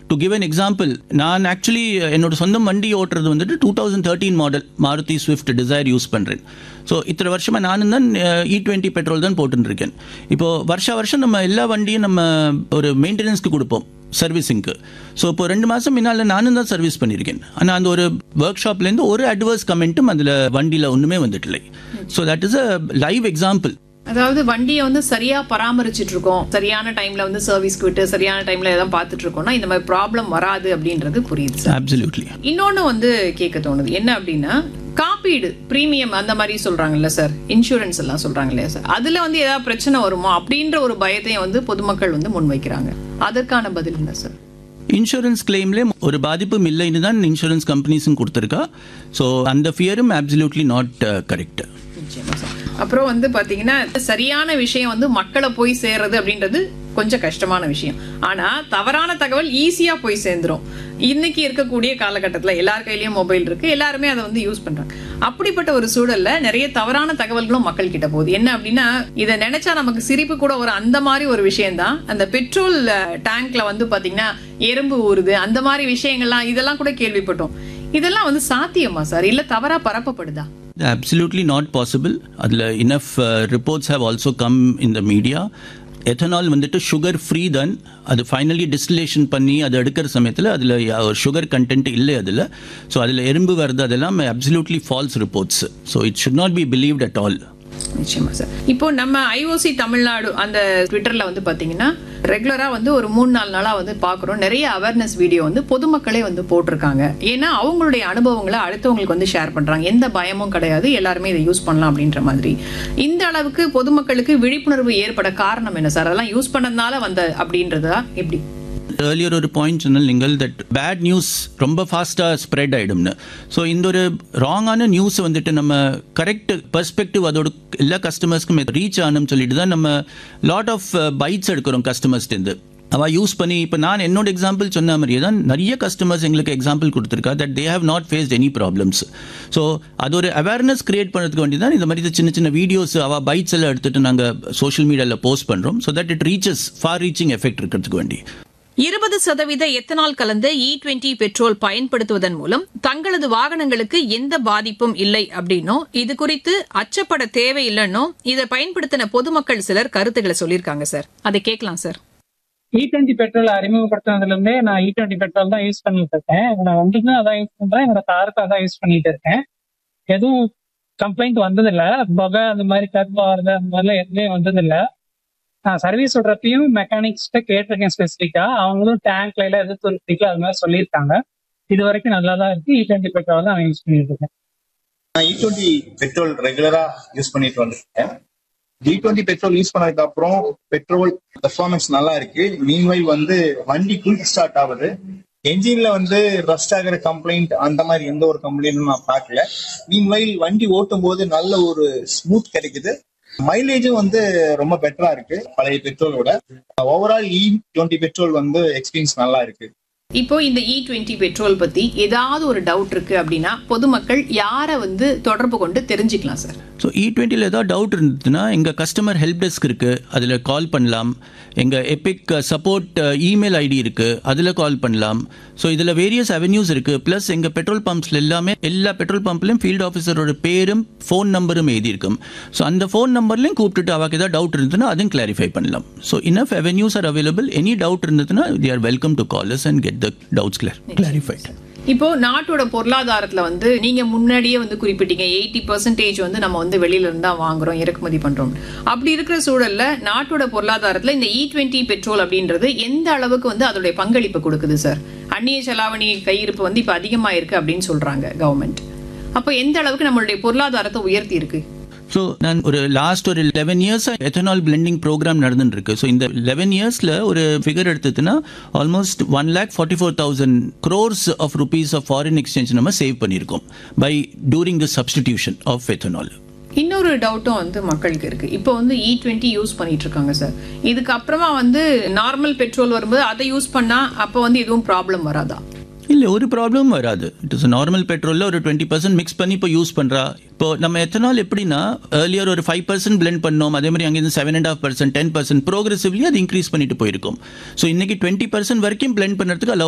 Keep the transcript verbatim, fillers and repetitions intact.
To give an example, நான் actually என்னோட சொந்த வண்டி ஓட்டுறது வந்துட்டு two thousand thirteen model Maruti Swift desire use பண்ணுறேன். ஸோ இத்தனை வருஷமாக நானும் தான் இ டுவெண்ட்டி பெட்ரோல் தான் போட்டுருக்கேன். இப்போது வருஷ வருஷம் நம்ம எல்லா வண்டியும் நம்ம ஒரு மெயின்டெனன்ஸ்க்கு கொடுப்போம், சர்வீஸிங்க்கு. ஸோ இப்போ ரெண்டு மாதம் முன்னால் நானும் தான் சர்வீஸ் பண்ணியிருக்கேன். ஆனால் அந்த ஒரு ஒர்க் ஷாப்லேருந்து ஒரு அட்வர்ஸ் கமெண்ட்டும் அதில் வண்டியில் ஒன்றுமே வந்துட்டு. So that is a live example. அதாவது வண்டியை வந்து சரியா பராமரிச்சுட்டு இருக்கோம், சரியான டைம்ல வந்து சர்வீஸ்க்கு விட்டு சரியான டைம்ல எதாவது பார்த்துட்டு இருக்கோம்னா இந்த மாதிரி ப்ராப்ளம் வராது அப்படின்றது புரியுது. அப்சல்யூட்லி. இன்னொன்னு வந்து கேட்க தோணுது என்ன அப்படின்னா, காப்பீடு பிரீமியம் அந்த மாதிரி சொல்றாங்கல்ல சார், இன்சூரன்ஸ் எல்லாம் சொல்றாங்க இல்லையா சார், அதுல வந்து ஏதாவது பிரச்சனை வருமோ அப்படின்ற ஒரு பயத்தையும் வந்து பொதுமக்கள் வந்து முன்வைக்கிறாங்க. அதற்கான பதில் என்ன சார்? இன்சூரன்ஸ் கிளைம்ல ஒரு பாதிப்பும் இல்லைன்னு தான் இன்சூரன்ஸ் கம்பெனிஸும் கொடுத்துருக்கா. ஸோ அந்த ஃபியரும் அப்சல்யூட்லி நாட் கரெக்ட். அப்புறம் வந்து பாத்தீங்கன்னா சரியான விஷயம் வந்து மக்களை போய் சேர்றது அப்படின்றது கொஞ்சம் கஷ்டமான விஷயம். ஆனா தவறான தகவல் ஈஸியா போய் சேர்ந்துரும். இன்னைக்கு இருக்கக்கூடிய காலகட்டத்துல எல்லார் கையிலயும் மொபைல் இருக்கு, எல்லாருமே அதை வந்து யூஸ் பண்றாங்க. அப்படிப்பட்ட ஒரு சூழல்ல நிறைய தவறான தகவல்களும் மக்கள் கிட்ட போகுது. என்ன அப்படின்னா, இதை நினைச்சா நமக்கு சிரிப்பு கூட ஒரு அந்த மாதிரி ஒரு விஷயம் தான். அந்த பெட்ரோல் டேங்க்ல வந்து பாத்தீங்கன்னா எறும்பு ஊறுது, அந்த மாதிரி விஷயங்கள்லாம் இதெல்லாம் கூட கேள்விப்பட்டோம். இதெல்லாம் வந்து சாத்தியமா சார், இல்ல தவறா பரப்பப்படுதா? Absolutely not possible. அதில் enough uh, reports have also come in the media. Ethanol வந்துட்டு சுகர் ஃப்ரீ தான். அது ஃபைனலி டிஸ்டிலேஷன் பண்ணி அது எடுக்கிற சமயத்தில் அதில் சுகர் கண்டென்ட் இல்லை அதில். ஸோ அதில் எறும்பு வருது, அதெல்லாம் absolutely falls reports. So it should not be believed at all. நிச்சயமா சார். இப்போ நம்ம ஐஓசி தமிழ்நாடு அந்த ட்விட்டர்ல வந்து பாத்தீங்கன்னா ரெகுலரா வந்து ஒரு மூணு நாலு நாளா வந்து பாக்குறோம், நிறைய அவேர்னஸ் வீடியோ வந்து பொதுமக்களே வந்து போட்டிருக்காங்க. ஏன்னா அவங்களுடைய அனுபவங்களை அடுத்தவங்களுக்கு வந்து ஷேர் பண்றாங்க. எந்த பயமும் கிடையாது, எல்லாருமே இதை யூஸ் பண்ணலாம் அப்படின்ற மாதிரி. இந்த அளவுக்கு பொதுமக்களுக்கு விழிப்புணர்வு ஏற்பட காரணம் என்ன சார்? அதெல்லாம் யூஸ் பண்ணதுனால வந்த அப்படின்றதா எப்படி? ஏர்லியர் ஒரு பாயிண்ட் சொன்னல் நீங்கள், தட் பேட் நியூஸ் ரொம்ப ஃபாஸ்ட்டாக ஸ்ப்ரெட் ஆகிடும்னு. ஸோ இந்த ஒரு ராங்கான நியூஸை வந்துட்டு நம்ம கரெக்ட் பெர்ஸ்பெக்டிவ் அதோட எல்லா கஸ்டமர்ஸ்க்கும் ரீச் ஆகணும்னு சொல்லிட்டு தான் நம்ம லாட் ஆஃப் பைட்ஸ் எடுக்கிறோம் கஸ்டமர்ஸ்லேருந்து. அவள் யூஸ் பண்ணி, இப்போ நான் என்னோட எக்ஸாம்பிள் சொன்ன மாதிரியே தான் நிறைய கஸ்டமர்ஸ் எங்களுக்கு எக்ஸாம்பிள் கொடுத்துருக்கா, that they have not faced any problems. So அது ஒரு அவேர்னஸ் கிரியேட் பண்ணுறதுக்கு வேண்டி தான் இந்த மாதிரி சின்ன சின்ன வீடியோஸ் அவள் பைட்ஸ் எல்லாம் எடுத்துகிட்டு நாங்கள் சோஷியல் மீடியாவில் போஸ்ட் பண்ணுறோம். So that it reaches for reaching effect இருக்கிறதுக்கு வேண்டி. இருபது சதவீத எத்தனால் கலந்த இ டுவெண்ட்டி பெட்ரோல் பயன்படுத்துவதன் மூலம் தங்களது வாகனங்களுக்கு எந்த பாதிப்பும் இல்லை அப்படின்னும், இது குறித்து அச்சப்பட தேவையில்லைன்னு இதை பயன்படுத்தின பொதுமக்கள் சிலர் கருத்துக்களை சொல்லியிருக்காங்க சார். அதை கேட்கலாம் சார். இ டுவெண்ட்டி பெட்ரோல் அறிமுகப்படுத்தினதுல இருந்தே நான் இ டுவெண்ட்டி பெட்ரோல் தான் யூஸ் பண்ணிட்டு இருக்கேன். என்னோட வண்டிக்கும் அதான் யூஸ் பண்றேன், என்னோட காருக்கும் அதான் யூஸ் பண்ணிட்டு இருக்கேன். எதுவும் கம்ப்ளைண்ட் வந்ததில்லை, புகை அந்த மாதிரி கருப்பா வருது அந்த மாதிரிலாம் எதுவுமே வந்ததில்லை. நான் சர்வீஸ் விடுறப்பையும் மெக்கானிக்ஸ்ட கேட்டிருக்கேன் ஸ்பெசிஃபிக்கா, அவங்களும் டேங்க்ல எல்லாம் எது துருத்திக்கல அது மாதிரி சொல்லியிருக்காங்க. இது வரைக்கும் நல்லா தான் இருக்கு. இ டுவெண்ட்டி பெட்ரோல் தான் யூஸ் பண்ணிட்டு இருக்கேன். நான் இ டுவெண்ட்டி பெட்ரோல் ரெகுலரா யூஸ் பண்ணிட்டு வந்திருக்கேன். இ டுவெண்ட்டி பெட்ரோல் யூஸ் பண்ணதுக்கு அப்புறம் பெட்ரோல் பெர்ஃபார்மன்ஸ் நல்லா இருக்கு. மீன்வைல் வந்து வண்டி குயிக் ஸ்டார்ட் ஆகுது. என்ஜின்ல வந்து ரஸ்ட் ஆகிற கம்ப்ளைண்ட் அந்த மாதிரி எந்த ஒரு கம்ப்ளைண்ட்டும் நான் பார்க்கல. மீன்வைல் வண்டி ஓட்டும் போது நல்ல ஒரு ஸ்மூத் கிடைக்குது. மைலேஜும் வந்து ரொம்ப பெட்டரா இருக்கு பழைய பெட்ரோலோட. ஓவரால் இ டுவெண்ட்டி பெட்ரோல் வந்து எக்ஸ்பீரியன்ஸ் நல்லா இருக்கு. இப்போ இந்த இ டுவெண்ட்டி பெட்ரோல் பத்தி ஏதாவது ஒரு டவுட் இருக்கு அப்படின்னா பொதுமக்கள் யாரை வந்து தொடர்பு கொண்டு தெரிஞ்சுக்கலாம் சார்? ஸோ இ டுவெண்ட்டியில் ஏதாவது டவுட் இருந்ததுன்னா எங்கள் கஸ்டமர் ஹெல்ப் டெஸ்க் இருக்குது, அதில் கால் பண்ணலாம். எங்கள் எபிக் சப்போர்ட் இமெயில் ஐடி இருக்குது, அதில் கால் பண்ணலாம். ஸோ இதில் வேரியஸ் அவென்யூஸ் இருக்குது. ப்ளஸ் எங்கள் பெட்ரோல் பம்ப்ஸில் எல்லாமே எல்லா பெட்ரோல் பம்ப்லையும் ஃபீல்டு ஆஃபீஸரோட பேரும் ஃபோன் நம்பரும் எழுதியிருக்கும். ஸோ அந்த ஃபோன் நம்பர்லையும் கூப்பிட்டுட்டு அவருக்கு ஏதாவது டவுட் இருந்ததுன்னா அதையும் கிளாரிஃபை பண்ணலாம். So enough avenues are available. Any doubt இருந்ததுன்னா they are welcome to call us and get the doubts clear clarified. இப்போ நாட்டோட பொருளாதாரத்துல வந்து நீங்க முன்னாடியே வந்து குறிப்பிட்டீங்க எயிட்டி பர்சன்டேஜ் வந்து நம்ம வந்து வெளியில இருந்தா வாங்குறோம், இறக்குமதி பண்றோம். அப்படி இருக்கிற சூழல்ல நாட்டோட பொருளாதாரத்துல இந்த இ டுவெண்ட்டி பெட்ரோல் அப்படின்றது எந்த அளவுக்கு வந்து அதோடைய பங்களிப்பு கொடுக்குது சார்? அந்நிய செலாவணி கையிருப்பு வந்து இப்ப அதிகமா இருக்கு அப்படின்னு சொல்றாங்க கவர்மெண்ட். அப்போ எந்த அளவுக்கு நம்மளுடைய பொருளாதாரத்தை உயர்த்தி இருக்கு? ஸோ நான் ஒரு லாஸ்ட் ஒரு லெவன் இயர்ஸாக எத்தனால் பிளெண்டிங் ப்ரோக்ராம் நடந்துட்டு இருக்கு. ஸோ இந்த லெவன் இயர்ஸில் ஒரு figure எடுத்ததுன்னா almost one lakh forty four thousand crores of rupees of foreign exchange நம்ம சேவ் பண்ணியிருக்கோம் by during the substitution of ethanol. இன்னொரு டவுட்டும் வந்து மக்களுக்கு இருக்கு. இப்போ வந்து இ டுவெண்ட்டி யூஸ் பண்ணிட்டு இருக்காங்க சார். இதுக்கு அப்புறமா வந்து நார்மல் பெட்ரோல் வரும்போது அதை யூஸ் பண்ணா அப்போ வந்து எதுவும் ப்ராப்ளம் வராதா? இல்லை, ஒரு ப்ராப்ளமும் வராது. இட் இஸ் நார்மல் பெட்ரோலில் ஒரு டுவெண்ட்டி பர்சன்ட் மிக்ஸ் பண்ணி இப்போ யூஸ் பண்ணுறா. இப்போ நம்ம எத்தனால் எப்படின்னா ஏர்லியர் ஒரு ஃபைவ் பர்சன்ட் பிளெண்ட் பண்ணோம், அதே மாதிரி அங்கேருந்து seven and half percent ten percent progressively அது இன்க்ரீஸ் பண்ணிட்டு போயிருக்கும். ஸோ இன்னைக்கு டுவெண்ட்டி பர்சன்ட் வரைக்கும் பிளெண்ட் பண்ணுறதுக்கு